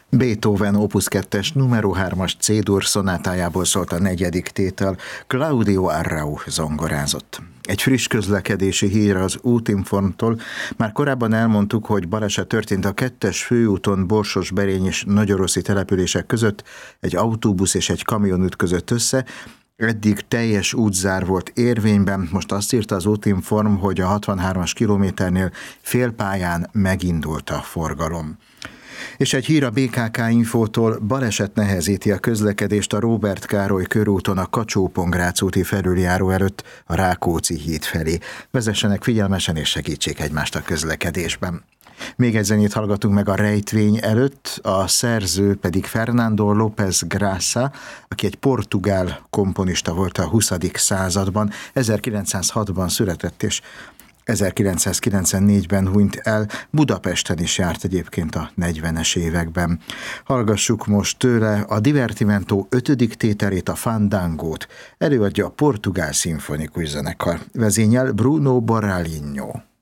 Beethoven Opus 2-es numero 3-as C-dur szonátájából szólt a negyedik tétel, Claudio Arrau zongorázott. Egy friss közlekedési hír az Útinformtól. Már korábban elmondtuk, hogy baleset történt a 2-es főúton Borsos-Berény és Nagyoroszi települések között, egy autóbusz és egy kamion ütközött össze. Eddig teljes útzár volt érvényben, most azt írta az Útinform, hogy a 63-as kilométernél félpályán megindult a forgalom. És egy hír a BKK Infótól: baleset nehezíti a közlekedést a Róbert Károly körúton a Kacsó-Pongrác úti felüljáró előtt a Rákóczi híd felé. Vezessenek figyelmesen és segítsék egymást a közlekedésben. Még egy zenét hallgatunk meg a rejtvény előtt, a szerző pedig Fernando López Graça, aki egy portugál komponista volt a 20. században, 1906-ban született és 1994-ben hunyt el, Budapesten is járt egyébként a 40-es években. Hallgassuk most tőle a Divertimento 5. tételét, a Fandangót. Előadja a Portugál Szimfonikus Zenekar. Vezényel Bruno Borralinho.